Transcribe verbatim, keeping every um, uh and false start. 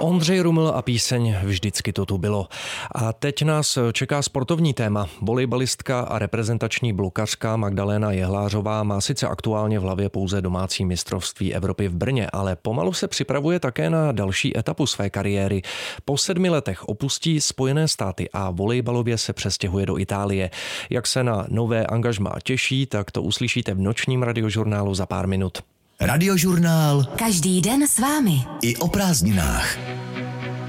Ondřej Ruml a píseň Vždycky to tu bylo. A teď nás čeká sportovní téma. Volejbalistka a reprezentační blokařka Magdalena Jehlářová má sice aktuálně v hlavě pouze domácí mistrovství Evropy v Brně, ale pomalu se připravuje také na další etapu své kariéry. Po sedmi letech opustí Spojené státy a volejbalově se přestěhuje do Itálie. Jak se na nové angažmá těší, tak to uslyšíte v nočním radiožurnálu za pár minut. Radiožurnál. Každý den s vámi. I o prázdninách.